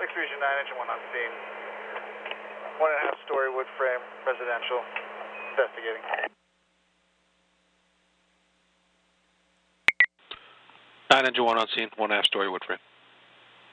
Fusion 9, engine 1 on scene. 1.5 story wood frame, residential, investigating. 9, engine 1 on scene, 1.5 story wood frame.